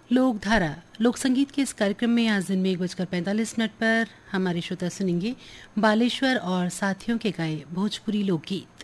लोकधारा लोक संगीत के इस कार्यक्रम में आज दिन में 1:45 पर हमारे श्रोता सुनेंगे बालेश्वर और साथियों के गाए भोजपुरी लोकगीत।